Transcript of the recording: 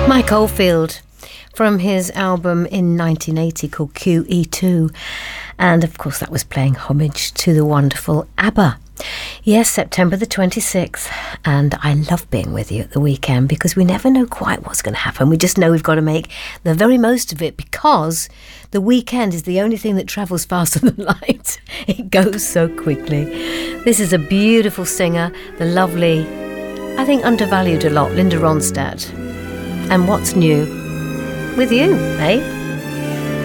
Mike Oldfield from his album in 1980 called QE2. And of course that was paying homage to the wonderful ABBA. Yes, September the 26th, and I love being with you at the weekend because we never know quite what's going to happen. We just know we've got to make the very most of it because the weekend is the only thing that travels faster than light. It goes so quickly. This is a beautiful singer, the lovely, I think undervalued a lot, Linda Ronstadt. And what's new with you, eh?